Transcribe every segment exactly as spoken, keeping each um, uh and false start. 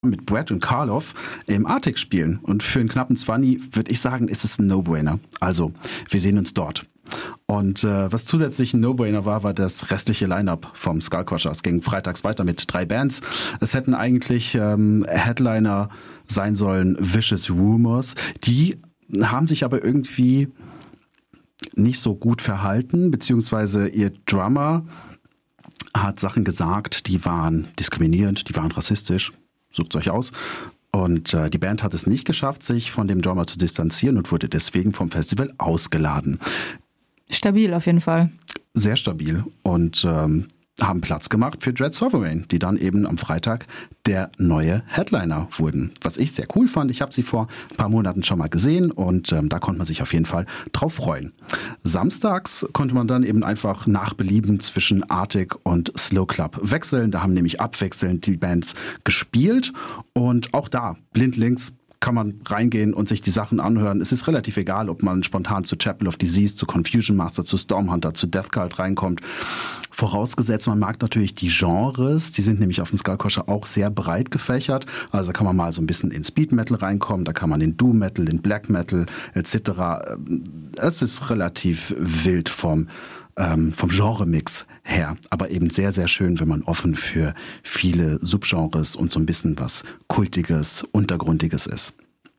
mit Brett und Karloff im Arctic spielen. Und für einen knappen zwanzig würde ich sagen, ist es ein No-Brainer. Also, wir sehen uns dort. Und äh, was zusätzlich ein No-Brainer war, war das restliche Line-Up vom Skullcrusher. Es ging freitags weiter mit drei Bands. Es hätten eigentlich ähm, Headliner sein sollen, Vicious Rumors. Die haben sich aber irgendwie nicht so gut verhalten, beziehungsweise ihr Drummer hat Sachen gesagt, die waren diskriminierend, die waren rassistisch. Sucht euch aus. Und äh, die Band hat es nicht geschafft, sich von dem Drummer zu distanzieren und wurde deswegen vom Festival ausgeladen. Stabil auf jeden Fall. Sehr stabil und ähm, haben Platz gemacht für Dread Sovereign, die dann eben am Freitag der neue Headliner wurden. Was ich sehr cool fand, ich habe sie vor ein paar Monaten schon mal gesehen und ähm, da konnte man sich auf jeden Fall drauf freuen. Samstags konnte man dann eben einfach nach Belieben zwischen Arctic und Slow Club wechseln. Da haben nämlich abwechselnd die Bands gespielt und auch da blindlings kann man reingehen und sich die Sachen anhören. Es ist relativ egal, ob man spontan zu Chapel of Disease, zu Confusion Master, zu Stormhunter, zu Death Cult reinkommt. Vorausgesetzt, man mag natürlich die Genres. Die sind nämlich auf dem Skullcrusher auch sehr breit gefächert. Also da kann man mal so ein bisschen in Speed Metal reinkommen, da kann man in Doom Metal, in Black Metal et cetera. Es ist relativ wild vom ähm, vom Genre-Mix her, aber eben sehr, sehr schön, wenn man offen für viele Subgenres und so ein bisschen was Kultiges, Untergrundiges ist.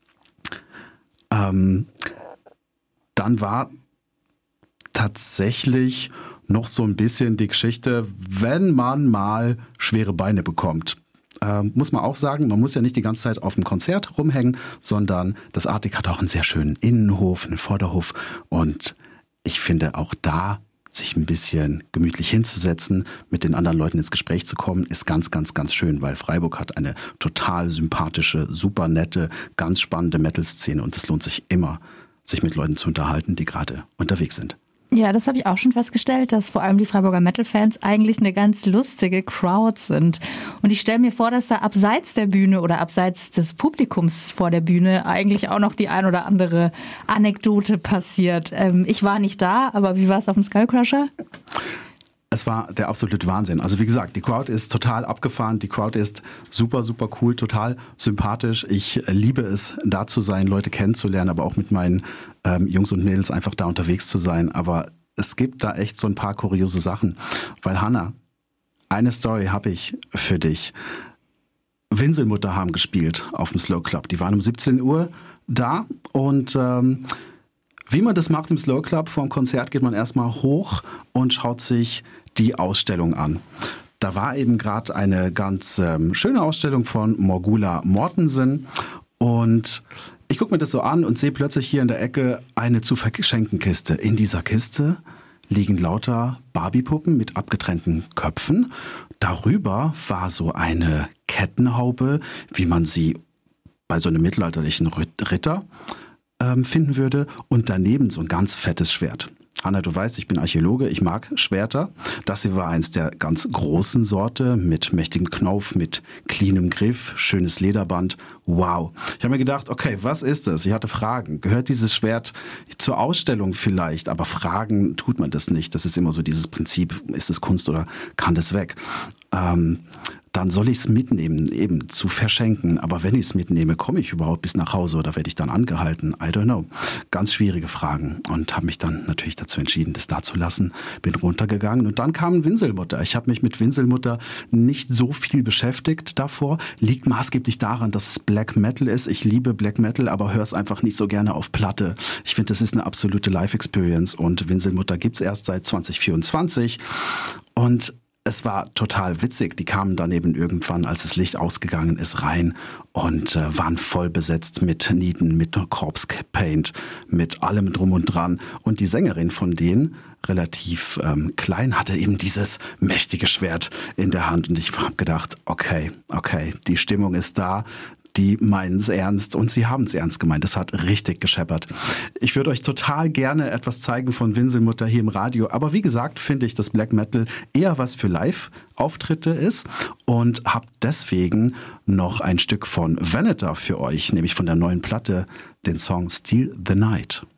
Ähm, dann war tatsächlich noch so ein bisschen die Geschichte, wenn man mal schwere Beine bekommt. Ähm, muss man auch sagen, man muss ja nicht die ganze Zeit auf dem Konzert rumhängen, sondern das Arctic hat auch einen sehr schönen Innenhof, einen Vorderhof und ich finde auch da sich ein bisschen gemütlich hinzusetzen, mit den anderen Leuten ins Gespräch zu kommen, ist ganz, ganz, ganz schön, weil Freiburg hat eine total sympathische, super nette, ganz spannende Metal-Szene und es lohnt sich immer, sich mit Leuten zu unterhalten, die gerade unterwegs sind. Ja, das habe ich auch schon festgestellt, dass vor allem die Freiburger Metal-Fans eigentlich eine ganz lustige Crowd sind. Und ich stelle mir vor, dass da abseits der Bühne oder abseits des Publikums vor der Bühne eigentlich auch noch die ein oder andere Anekdote passiert. Ähm, ich war nicht da, aber wie war es auf dem Skullcrusher? Es war der absolute Wahnsinn. Also wie gesagt, die Crowd ist total abgefahren. Die Crowd ist super, super cool, total sympathisch. Ich liebe es, da zu sein, Leute kennenzulernen, aber auch mit meinen ähm, Jungs und Mädels einfach da unterwegs zu sein. Aber es gibt da echt so ein paar kuriose Sachen. Weil Hannah, eine Story habe ich für dich. Winselmutter haben gespielt auf dem Slow Club. Die waren um siebzehn Uhr da und ähm, wie man das macht im Slow Club, vor dem Konzert geht man erstmal hoch und schaut sich die Ausstellung an. Da war eben gerade eine ganz ähm, schöne Ausstellung von Morgula Mortensen und ich gucke mir das so an und sehe plötzlich hier in der Ecke eine zu verschenken Kiste. In dieser Kiste liegen lauter Barbie-Puppen mit abgetrennten Köpfen. Darüber war so eine Kettenhaube, wie man sie bei so einem mittelalterlichen Ritter ähm, finden würde und daneben so ein ganz fettes Schwert. Hanna, du weißt, ich bin Archäologe, ich mag Schwerter. Das hier war eins der ganz großen Sorte mit mächtigem Knauf, mit cleanem Griff, schönes Lederband. Wow. Ich habe mir gedacht, okay, was ist das? Ich hatte Fragen. Gehört dieses Schwert zur Ausstellung vielleicht? Aber fragen tut man das nicht. Das ist immer so dieses Prinzip, ist es Kunst oder kann das weg? Ähm, dann soll ich es mitnehmen, eben zu verschenken. Aber wenn ich es mitnehme, komme ich überhaupt bis nach Hause oder werde ich dann angehalten? I don't know. Ganz schwierige Fragen und habe mich dann natürlich dazu entschieden, das da zu lassen. Bin runtergegangen und dann kam Winselmutter. Ich habe mich mit Winselmutter nicht so viel beschäftigt davor. Liegt maßgeblich daran, dass es Black Metal ist. Ich liebe Black Metal, aber höre es einfach nicht so gerne auf Platte. Ich finde, das ist eine absolute Live-Experience und Winselmutter gibt's erst seit zwanzig vierundzwanzig und es war total witzig. Die kamen dann eben irgendwann, als das Licht ausgegangen ist, rein und äh, waren voll besetzt mit Nieten, mit Corpse Paint, mit allem drum und dran. Und die Sängerin von denen, relativ ähm, klein, hatte eben dieses mächtige Schwert in der Hand. Und ich habe gedacht, okay, okay, die Stimmung ist da. Die meinen es ernst und sie haben es ernst gemeint. Das hat richtig gescheppert. Ich würde euch total gerne etwas zeigen von Winselmutter hier im Radio. Aber wie gesagt, finde ich, dass Black Metal eher was für Live-Auftritte ist und habe deswegen noch ein Stück von Venator für euch, nämlich von der neuen Platte, den Song Steal the Night.